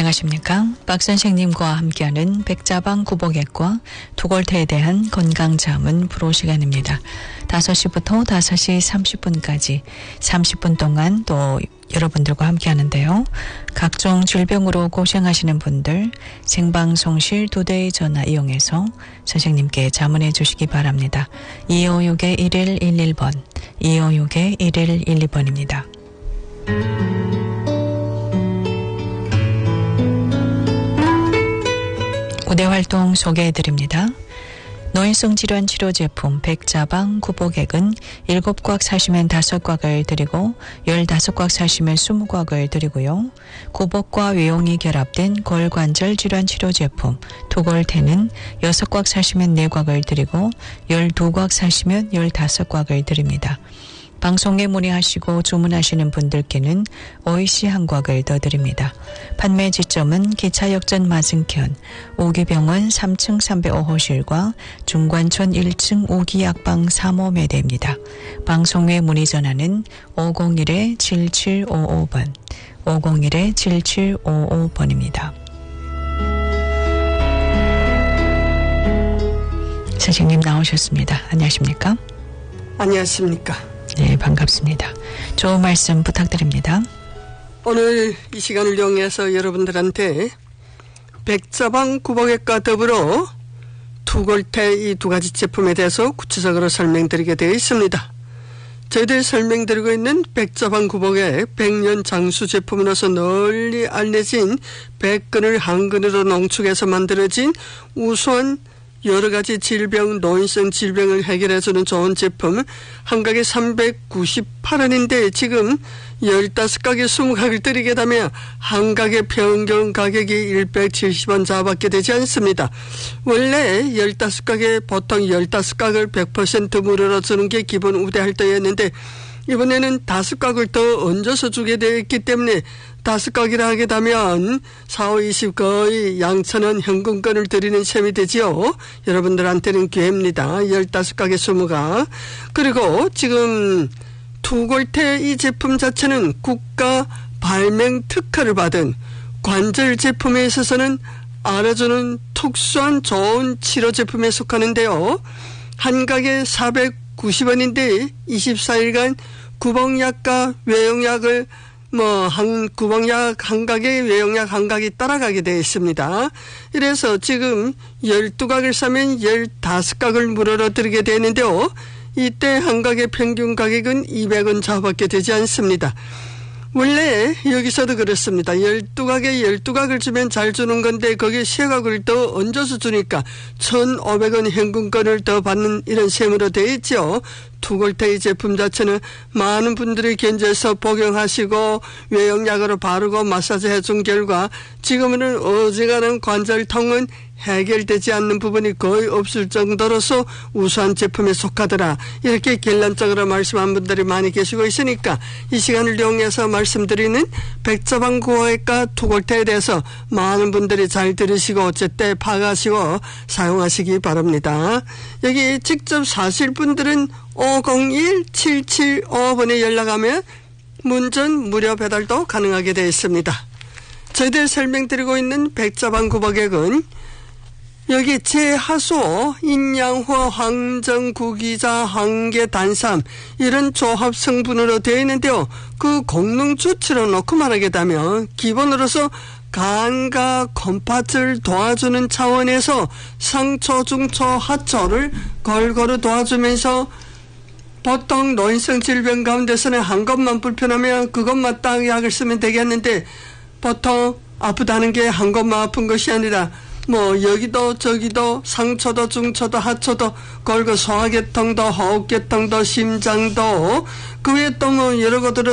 안녕하십니까. 박 선생님과 함께하는 백자방 구복액과 두골태에 대한 건강자문 프로 시간입니다. 5시부터 5시 30분까지 30분 동안 또 여러분들과 함께하는데요. 각종 질병으로 고생하시는 분들 생방송실 2대의 전화 이용해서 선생님께 자문해 주시기 바랍니다. 256-1111번 256-1112번입니다. 우대활동 소개해드립니다. 노인성 질환 치료 제품 백자방 구복액은 7곽 사시면 5곽을 드리고 15곽 사시면 20곽을 드리고요. 구복과 외용이 결합된 골관절 질환 치료 제품 두골태는 6곽 사시면 4곽을 드리고 12곽 사시면 15곽을 드립니다. 방송에 문의하시고 주문하시는 분들께는 OEC 한 곽을 더 드립니다. 판매 지점은 기차역전 맞은편 우기병원 3층 305호실과 중관촌 1층 우기약방 3호 매대입니다. 방송 외 문의 전화는 501-7755번 501-7755번입니다. 선생님 나오셨습니다. 안녕하십니까? 안녕하십니까? 네, 반갑습니다. 좋은 말씀 부탁드립니다. 오늘 이 시간을 이용해서 여러분들한테 백자방 구복액과 더불어 두골태 이 두 가지 제품에 대해서 구체적으로 설명드리게 되어 있습니다. 저희들이 설명드리고 있는 백자방 구복액 100년 장수 제품으로서 널리 알려진 백근을 한 근으로 농축해서 만들어진 우수한 여러 가지 질병, 노인성 질병을 해결해주는 좋은 제품 한 가게 398원인데 지금 15가게 20가게를 드리게 되면 한 가게 평균 가격이 170원 자밖에 되지 않습니다. 원래 15가게 보통 15가게를 100% 무료로 주는 게 기본 우대 할때였는데 이번에는 5곽을 더 얹어서 주게 되었기 때문에 5곽이라 하게 되면 4, 5, 20 거의 양천원 현금권을 드리는 셈이 되지요. 여러분들한테는 기회입니다. 15곽에 20가. 그리고 지금 두골태 이 제품 자체는 국가 발명 특허를 받은 관절 제품에 있어서는 알아주는 특수한 좋은 치료 제품에 속하는데요. 한 가게 490원인데 24일간 구복약과 외용약을 구복약 한 가게, 외용약 한 가게 따라가게 되어 있습니다. 이래서 지금 12각을 사면 15각을 무료로 드리게 되는데요. 이때 한 가게 평균 가격은 200원 자밖에 되지 않습니다. 원래 여기서도 그렇습니다. 12각에 12각을 주면 잘 주는 건데 거기에 3각을 더 얹어서 주니까 1,500원 현금권을 더 받는 이런 셈으로 되어 있죠. 두골태 제품 자체는 많은 분들이 견제해서 복용하시고 외용약으로 바르고 마사지 해준 결과 지금은 어지간한 관절통은 해결되지 않는 부분이 거의 없을 정도로서 우수한 제품에 속하더라. 이렇게 결론적으로 말씀한 분들이 많이 계시고 있으니까 이 시간을 이용해서 말씀드리는 백자방 구복액과 두골태에 대해서 많은 분들이 잘 들으시고 제때 파악하시고 사용하시기 바랍니다. 여기 직접 사실 분들은 501-775번에 연락하면 문전 무료 배달도 가능하게 되어 있습니다. 저희들 설명드리고 있는 백자방 구복액은 여기 제하수, 인양호, 황정, 구기자, 황계, 단삼 이런 조합 성분으로 되어 있는데요. 그功能주치로 놓고 말하게 되면 기본으로서 간과 컴파트를 도와주는 차원에서 상초, 중초, 하초를 골고루 도와주면서 보통 노인성 질병 가운데서는 한 것만 불편하면 그것만 딱 약을 쓰면 되겠는데 보통 아프다는 게 한 것만 아픈 것이 아니라 여기도 저기도 상초도 중초도 하초도 골고 소화계통도 호흡계통도 심장도 그 외에 또 여러 것들을